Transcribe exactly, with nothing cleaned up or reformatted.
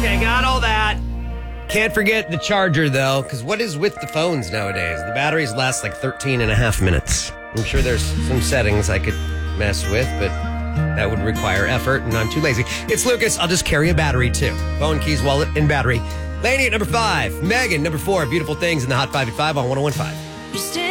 Okay, got all that. Can't forget the charger, though, because what is with the phones nowadays? The batteries last like thirteen and a half minutes. I'm sure there's some settings I could mess with, but that would require effort, and I'm too lazy. It's Lucas. I'll just carry a battery, too. Phone, keys, wallet, and battery. Laney at number five. Megan, number four. Beautiful Things in the Hot five at five on one oh one point five.